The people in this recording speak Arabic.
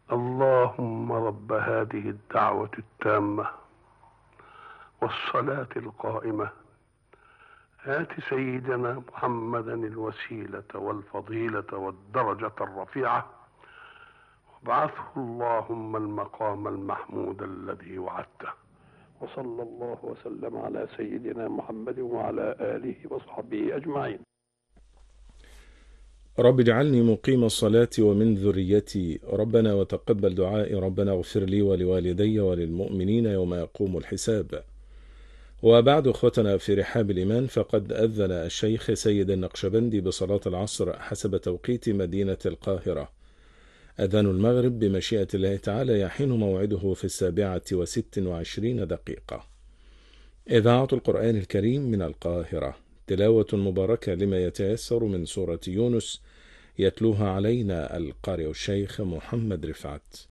اللهم رب هذه الدعوة التامة والصلاة القائمة، آت سيدنا محمدا الوسيلة والفضيلة والدرجة الرفيعة، وابعثه اللهم المقام المحمود الذي وعدته. وصلى الله وسلم على سيدنا محمد وعلى آله وصحبه أجمعين. رب اجعلني مقيم الصلاة ومن ذريتي، ربنا وتقبل دعائي، ربنا اغفر لي ولوالدي وللمؤمنين يوم يقوم الحساب. وبعد، اخوتنا في رحاب الإيمان، فقد أذن الشيخ سيد النقشبندي بصلاة العصر حسب توقيت مدينة القاهرة. أذان المغرب بمشيئة الله تعالى يحين موعده في 7:26. إذاعة القرآن الكريم من القاهرة، تلاوة مباركة لما يتيسر من سورة يونس، يتلوها علينا القارئ الشيخ محمد رفعت.